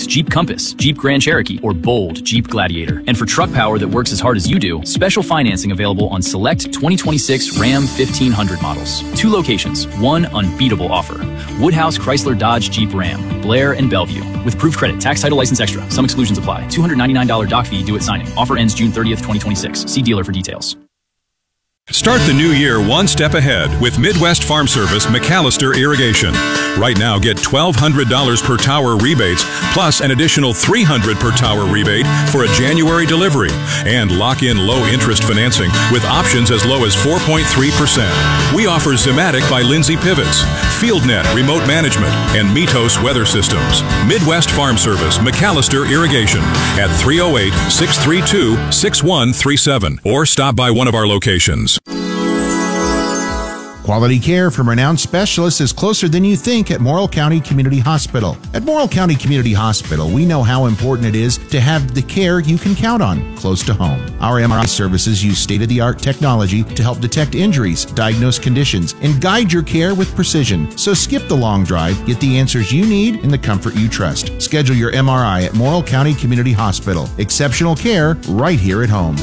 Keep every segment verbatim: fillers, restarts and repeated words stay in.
Trace, Jeep Compass, Jeep Grand Cherokee, or bold Jeep Gladiator. And for truck power that works as hard as you do, special financing available on select twenty twenty-six Ram fifteen hundred models. Two locations, one unbeatable offer. Woodhouse Chrysler Dodge Jeep Ram, Blair and Bellevue. With proof credit, tax title license extra. Some exclusions apply. two hundred ninety-nine dollars doc fee due at signing. Offer ends June thirtieth, twenty twenty-six. See dealer for details. Start the new year one step ahead with Midwest Farm Service McAllister Irrigation. Right now, get twelve hundred dollars per tower rebates, plus an additional three hundred dollars per tower rebate for a January delivery. And lock in low-interest financing with options as low as four point three percent. We offer Zimatic by Lindsay Pivots, FieldNet Remote Management, and Mitos Weather Systems. Midwest Farm Service McAllister Irrigation at three oh eight, six three two, six one three seven or stop by one of our locations. Quality care from renowned specialists is closer than you think at Morrill County Community Hospital. At Morrill County Community Hospital, we know how important it is to have the care you can count on close to home. Our M R I services use state-of-the-art technology to help detect injuries, diagnose conditions, and guide your care with precision. So skip the long drive, get the answers you need in the comfort you trust. Schedule your M R I at Morrill County Community Hospital. Exceptional care right here at home.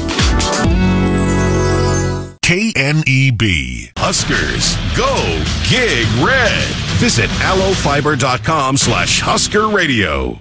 K N E B. Huskers, go Gig Red. Visit allofiber.com slash Husker Radio.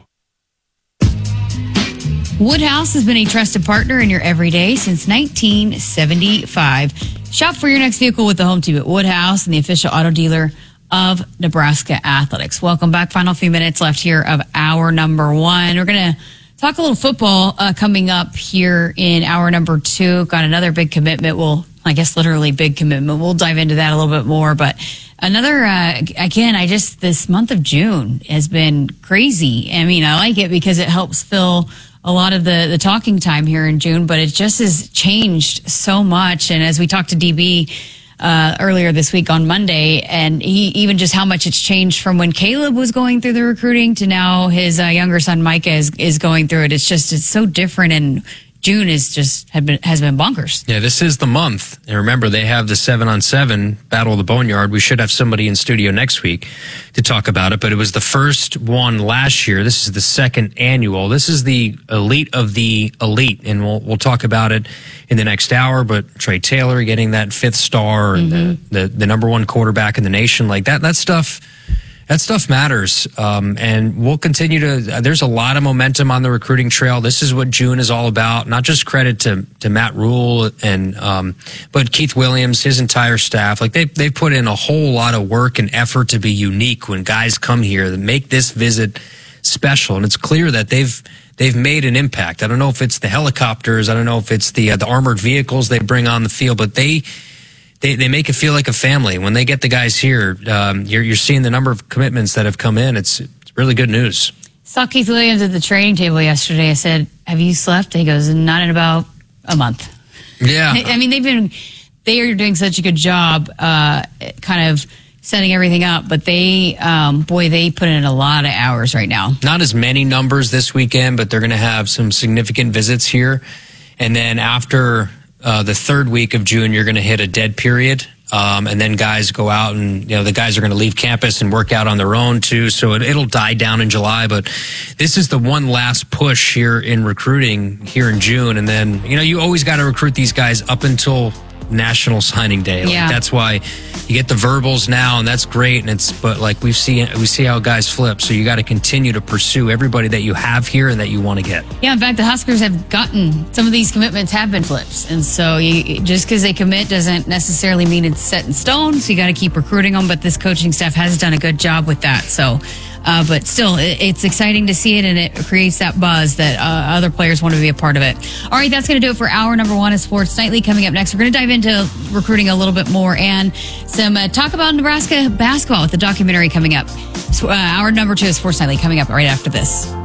Woodhouse has been a trusted partner in your everyday since nineteen seventy-five. Shop for your next vehicle with the home team at Woodhouse and the official auto dealer of Nebraska Athletics. Welcome back. Final few minutes left here of hour number one. We're going to talk a little football uh, coming up here in hour number two. Got another big commitment. We'll I guess literally big commitment. We'll dive into that a little bit more. But another, uh, again, I just, this month of June has been crazy. I mean, I like it because it helps fill a lot of the, the talking time here in June, but it just has changed so much. And as we talked to D B uh, earlier this week on Monday, and he, even just how much it's changed from when Caleb was going through the recruiting to now his uh, younger son Micah is, is going through it. It's just, it's so different, and June is just have been, has been bonkers. Yeah, this is the month. And remember, they have the seven on seven Battle of the Boneyard. We should have somebody in studio next week to talk about it. But it was the first one last year. This is the second annual. This is the elite of the elite. And we'll we'll talk about it in the next hour. But Trey Taylor getting that fifth star and mm-hmm. the, the, the number one quarterback in the nation, like that, that stuff. That stuff matters, um, and we'll continue to. There's a lot of momentum on the recruiting trail. This is what June is all about. Not just credit to to Matt Rule and, um, but Keith Williams, his entire staff. Like they they put in a whole lot of work and effort to be unique when guys come here that make this visit special. And it's clear that they've they've made an impact. I don't know if it's the helicopters. I don't know if it's the uh, the armored vehicles they bring on the field, but they. They they make it feel like a family. When they get the guys here, um, you're you're seeing the number of commitments that have come in. It's, it's really good news. Saw Keith Williams at the training table yesterday. I said, "Have you slept?" He goes, "Not in about a month." Yeah. I, I mean, they've been they are doing such a good job, uh, kind of setting everything up. But they, um, boy, they put in a lot of hours right now. Not as many numbers this weekend, but they're going to have some significant visits here, and then after. Uh, the third week of June, you're going to hit a dead period. Um, and then guys go out and, you know, the guys are going to leave campus and work out on their own too. So it, it'll die down in July. But this is the one last push here in recruiting here in June. And then, you know, you always got to recruit these guys up until National Signing Day. Like, yeah. That's why you get the verbals now, and that's great. And it's, but like we've seen, we see how guys flip. So you got to continue to pursue everybody that you have here and that you want to get. Yeah, in fact, the Huskers have gotten some of these commitments have been flips, and so you, just because they commit doesn't necessarily mean it's set in stone. So you got to keep recruiting them. But this coaching staff has done a good job with that. So. Uh, but still, it, it's exciting to see it, and it creates that buzz that uh, other players want to be a part of it. All right, that's going to do it for hour number one of Sports Nightly. Coming up next, we're going to dive into recruiting a little bit more and some uh, talk about Nebraska basketball with the documentary coming up. So, uh, hour number two of Sports Nightly coming up right after this.